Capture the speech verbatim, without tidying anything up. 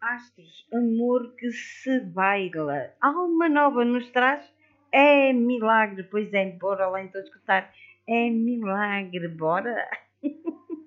Astros, amor que se baila, alma nova nos traz, é milagre, pois é, bora lá então escutar, é milagre, bora!